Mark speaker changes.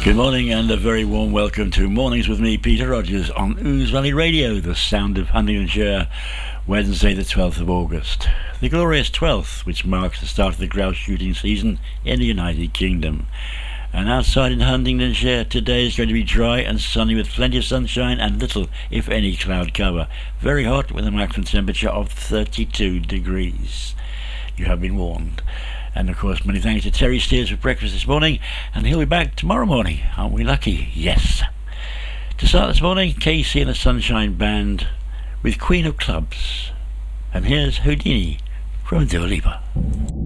Speaker 1: Good morning and a very warm welcome to Mornings with me, Peter Rogers, on Ouse Valley Radio, the sound of Huntingdonshire, Wednesday the 12th of August. The glorious 12th, which marks the start of the grouse shooting season in the United Kingdom. And outside in Huntingdonshire, today is going to be dry and sunny with plenty of sunshine and little, if any, cloud cover. Very hot with a maximum temperature of 32 degrees. You have been warned. And of course, many thanks to Terry Steers for breakfast this morning, and he'll be back tomorrow morning. Aren't we lucky? Yes. To start this morning, Casey and the Sunshine Band with Queen of Clubs. And here's Houdini from Dua Lipa.